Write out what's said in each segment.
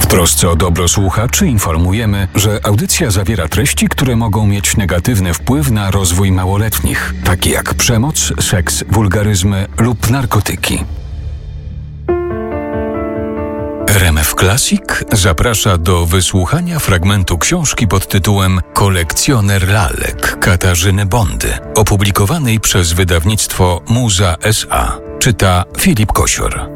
Trosce o dobro słuchaczy informujemy, że audycja zawiera treści, które mogą mieć negatywny wpływ na rozwój małoletnich, takie jak przemoc, seks, wulgaryzmy lub narkotyki. RMF Classic zaprasza do wysłuchania fragmentu książki pod tytułem Kolekcjoner lalek Katarzyny Bondy, opublikowanej przez wydawnictwo Muza S.A. Czyta Filip Kosior.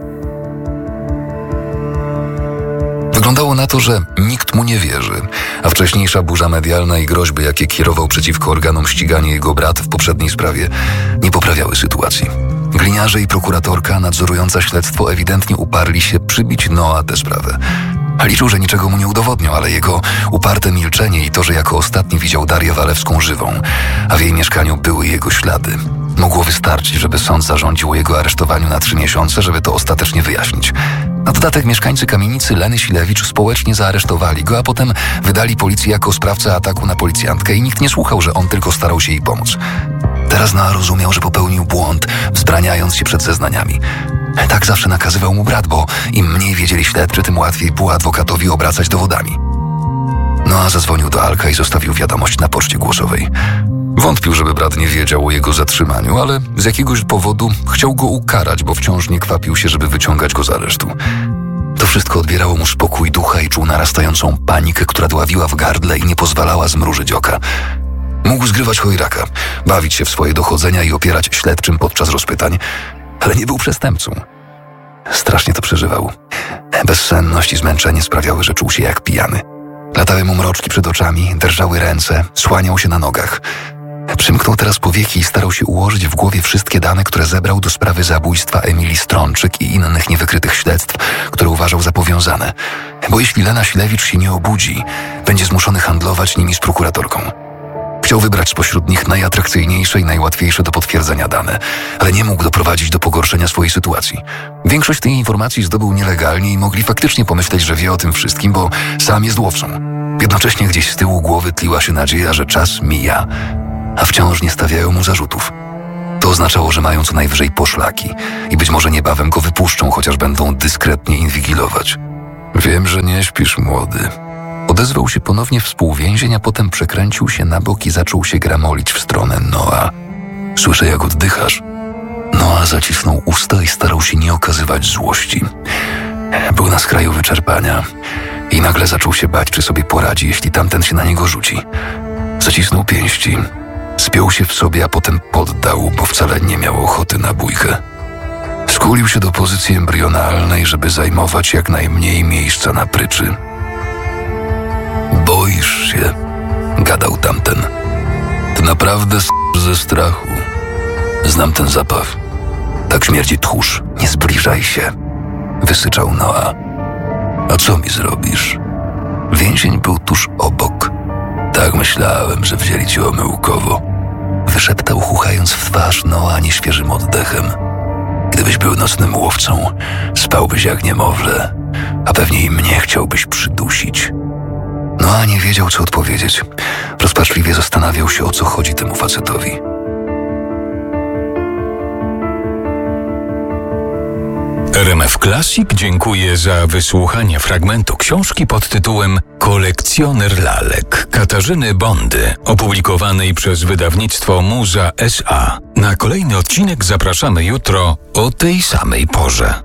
Wyglądało na to, że nikt mu nie wierzy, a wcześniejsza burza medialna i groźby, jakie kierował przeciwko organom ścigania jego brat w poprzedniej sprawie, nie poprawiały sytuacji. Gliniarze i prokuratorka nadzorująca śledztwo ewidentnie uparli się przybić Noa tę sprawę. Liczył, że niczego mu nie udowodnią, ale jego uparte milczenie i to, że jako ostatni widział Darię Walewską żywą, a w jej mieszkaniu były jego ślady, mogło wystarczyć, żeby sąd zarządził o jego aresztowaniu na 3 miesiące, żeby to ostatecznie wyjaśnić. Na dodatek mieszkańcy kamienicy Leny Silewicz społecznie zaaresztowali go, a potem wydali policji jako sprawcę ataku na policjantkę i nikt nie słuchał, że on tylko starał się jej pomóc. Teraz Noa rozumiał, że popełnił błąd, wzbraniając się przed zeznaniami. Tak zawsze nakazywał mu brat, bo im mniej wiedzieli śledczy, tym łatwiej było adwokatowi obracać dowodami. Noa zadzwonił do Alka i zostawił wiadomość na poczcie głosowej. Wątpił, żeby brat nie wiedział o jego zatrzymaniu, ale z jakiegoś powodu chciał go ukarać, bo wciąż nie kwapił się, żeby wyciągać go z aresztu. To wszystko odbierało mu spokój ducha i czuł narastającą panikę, która dławiła w gardle i nie pozwalała zmrużyć oka. Mógł zgrywać chojraka, bawić się w swoje dochodzenia i opierać śledczym podczas rozpytań, ale nie był przestępcą. Strasznie to przeżywał. Bezsenność i zmęczenie sprawiały, że czuł się jak pijany. Latały mu mroczki przed oczami, drżały ręce, słaniał się na nogach. Przymknął teraz powieki i starał się ułożyć w głowie wszystkie dane, które zebrał do sprawy zabójstwa Emilii Strączyk i innych niewykrytych śledztw, które uważał za powiązane. Bo jeśli Lena Silewicz się nie obudzi, będzie zmuszony handlować nimi z prokuratorką. Chciał wybrać spośród nich najatrakcyjniejsze i najłatwiejsze do potwierdzenia dane, ale nie mógł doprowadzić do pogorszenia swojej sytuacji. Większość tej informacji zdobył nielegalnie i mogli faktycznie pomyśleć, że wie o tym wszystkim, bo sam jest łowcą. Jednocześnie gdzieś z tyłu głowy tliła się nadzieja, że czas mija, a wciąż nie stawiają mu zarzutów. To oznaczało, że mają co najwyżej poszlaki i być może niebawem go wypuszczą, chociaż będą dyskretnie inwigilować. Wiem, że nie śpisz, młody. Odezwał się ponownie współwięzień, a potem przekręcił się na bok i zaczął się gramolić w stronę Noa. Słyszę, jak oddychasz. Noa zacisnął usta i starał się nie okazywać złości. Był na skraju wyczerpania i nagle zaczął się bać, czy sobie poradzi, jeśli tamten się na niego rzuci. Zacisnął pięści, spiął się w sobie, a potem poddał, bo wcale nie miał ochoty na bójkę. Skulił się do pozycji embrionalnej, żeby zajmować jak najmniej miejsca na pryczy. Boisz się, gadał tamten. Ty naprawdę ze strachu. Znam ten zapach. Tak śmierdzi tchórz. Nie zbliżaj się, wysyczał Noa. A co mi zrobisz? Więzień był tuż obok. Tak myślałem, że wzięli cię omyłkowo. Wyszeptał, chuchając w twarz Noa nieświeżym oddechem. Gdybyś był nocnym łowcą, spałbyś jak niemowlę, a pewnie i mnie chciałbyś przydusić. Noa nie wiedział, co odpowiedzieć. Rozpaczliwie zastanawiał się, o co chodzi temu facetowi. RMF Classic dziękuję za wysłuchanie fragmentu książki pod tytułem Kolekcjoner lalek Katarzyny Bondy, opublikowanej przez wydawnictwo Muza S.A. Na kolejny odcinek zapraszamy jutro o tej samej porze.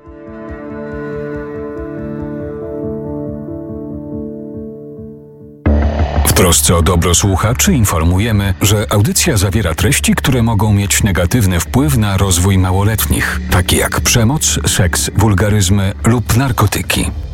W trosce o dobro słuchaczy informujemy, że audycja zawiera treści, które mogą mieć negatywny wpływ na rozwój małoletnich, takie jak przemoc, seks, wulgaryzmy lub narkotyki.